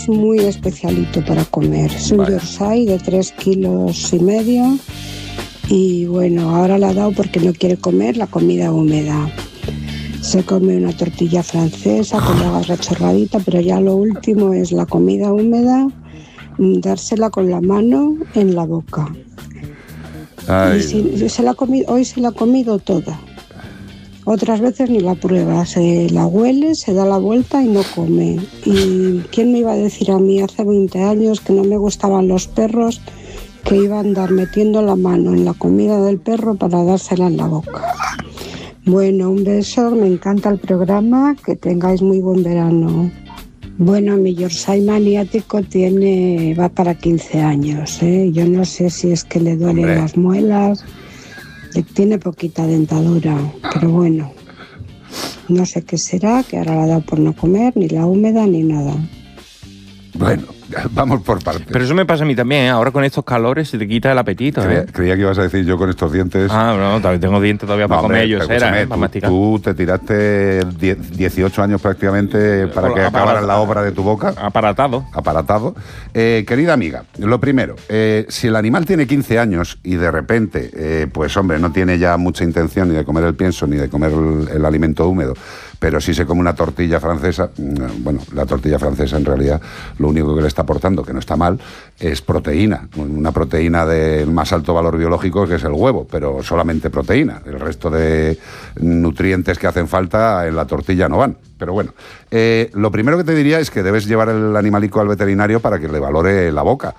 muy especialito para comer. Es un Yorkshire de 3,5 kilos. Y bueno, ahora le ha dado porque no quiere comer la comida húmeda. Se come una tortilla francesa con la garra chorradita, pero ya lo último es la comida húmeda, dársela con la mano en la boca. Hoy se la ha comido toda. Otras veces ni la prueba, se la huele, se da la vuelta y no come. ¿Y quién me iba a decir a mí hace 20 años que no me gustaban los perros, que iba a andar metiendo la mano en la comida del perro para dársela en la boca? Bueno, un beso, me encanta el programa, que tengáis muy buen verano. Bueno, mi Yorkshire maniático va para 15 años, ¿eh? Yo no sé si es que le duelen las muelas, tiene poquita dentadura, pero bueno, no sé qué será, que ahora la ha dado por no comer, ni la húmeda ni nada. Bueno, vamos por partes. Pero eso me pasa a mí también, ¿eh? Ahora con estos calores se te quita el apetito. Creía que ibas a decir yo con estos dientes. No, todavía tengo dientes todavía para comer, yo para masticar. Tú te tiraste 18 años prácticamente para que acabaran la obra de tu boca. Aparatado. Querida amiga, lo primero, si el animal tiene 15 años y de repente, pues hombre, no tiene ya mucha intención ni de comer el pienso ni de comer el alimento húmedo, pero si se come una tortilla francesa, bueno, la tortilla francesa en realidad lo único que le está aportando, que no está mal, es proteína, una proteína del más alto valor biológico, que es el huevo, pero solamente proteína. El resto de nutrientes que hacen falta en la tortilla no van. Pero bueno, lo primero que te diría es que debes llevar el animalico al veterinario para que le valore la boca.